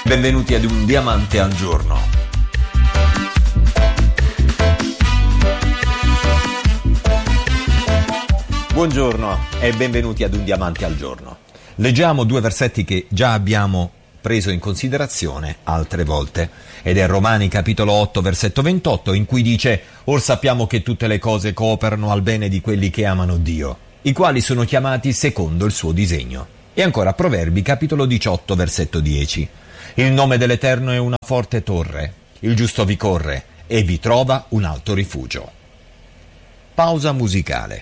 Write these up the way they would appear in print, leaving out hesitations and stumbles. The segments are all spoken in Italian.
Benvenuti ad Un Diamante al Giorno. Buongiorno e benvenuti ad Un Diamante al Giorno. Leggiamo due versetti che già abbiamo preso in considerazione altre volte, ed è Romani capitolo 8 versetto 28, in cui dice: «Or sappiamo che tutte le cose cooperano al bene di quelli che amano Dio, i quali sono chiamati secondo il suo disegno». E ancora Proverbi capitolo 18 versetto 10: «Il nome dell'Eterno è una forte torre, il giusto vi corre e vi trova un alto rifugio». Pausa musicale.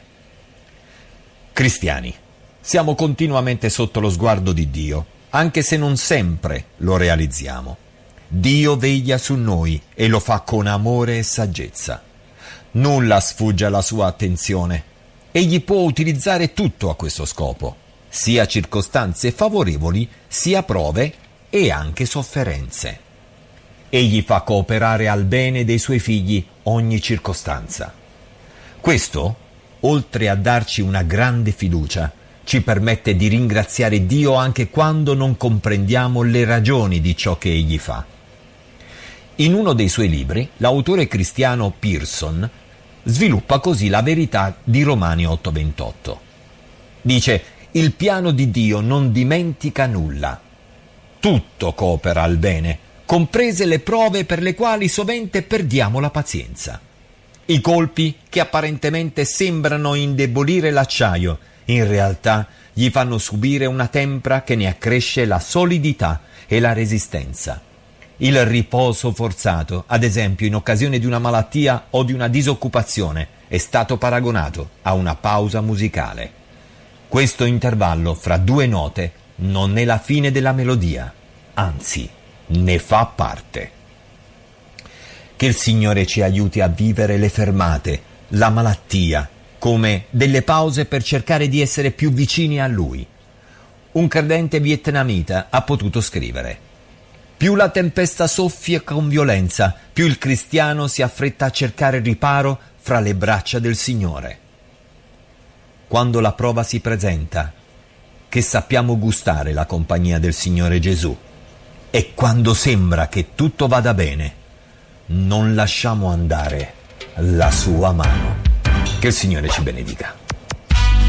Cristiani, siamo continuamente sotto lo sguardo di Dio, anche se non sempre lo realizziamo. Dio veglia su noi e lo fa con amore e saggezza. Nulla sfugge alla sua attenzione. Egli può utilizzare tutto a questo scopo, sia circostanze favorevoli, sia prove e anche sofferenze. Egli fa cooperare al bene dei suoi figli ogni circostanza. Questo, oltre a darci una grande fiducia, ci permette di ringraziare Dio anche quando non comprendiamo le ragioni di ciò che Egli fa. In uno dei suoi libri, l'autore cristiano Pearson sviluppa così la verità di Romani 8:28. Dice: «Il piano di Dio non dimentica nulla. Tutto coopera al bene, comprese le prove per le quali sovente perdiamo la pazienza. I colpi che apparentemente sembrano indebolire l'acciaio, in realtà gli fanno subire una tempra che ne accresce la solidità e la resistenza. Il riposo forzato, ad esempio in occasione di una malattia o di una disoccupazione, è stato paragonato a una pausa musicale. Questo intervallo fra due note non è la fine della melodia, anzi, ne fa parte». Che il Signore ci aiuti a vivere le fermate, la malattia, come delle pause per cercare di essere più vicini a Lui. Un credente vietnamita ha potuto scrivere: «Più la tempesta soffia con violenza, più il cristiano si affretta a cercare riparo fra le braccia del Signore». Quando la prova si presenta, che sappiamo gustare la compagnia del Signore Gesù, e quando sembra che tutto vada bene, non lasciamo andare la sua mano. Che il Signore ci benedica.